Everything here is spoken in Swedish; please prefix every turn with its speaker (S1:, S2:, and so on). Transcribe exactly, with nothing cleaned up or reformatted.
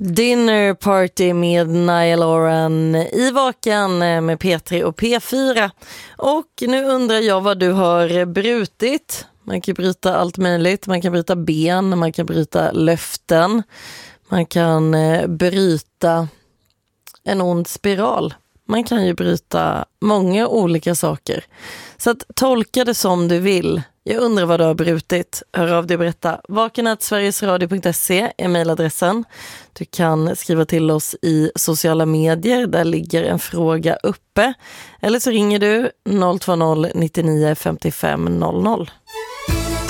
S1: Dinner Party med Niall Horan i Vaken med P tre och P fyra. Och nu undrar jag vad du har brutit. Man kan bryta allt möjligt. Man kan bryta ben, man kan bryta löften. Man kan bryta en ond spiral. Man kan ju bryta många olika saker. Så att tolka det som du vill. Jag undrar vad du har brutit. Hör av dig och berätta. vaken at sverigesradio punkt se är mejladressen. Du kan skriva till oss i sociala medier. Där ligger en fråga uppe. Eller så ringer du noll två noll nittionio femtiofem noll noll.